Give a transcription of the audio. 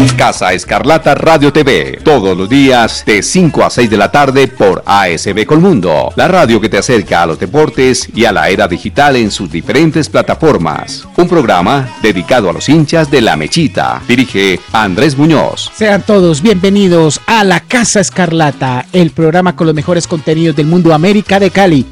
Casa Escarlata Radio TV, todos los días de 5 a 6 de la tarde por ASB Colmundo, la radio que te acerca a los deportes y a la era digital en sus diferentes plataformas. Un programa dedicado a los hinchas de La Mechita. Dirige Andrés Muñoz. Sean todos bienvenidos a la Casa Escarlata, el programa con los mejores contenidos del mundo América de Cali.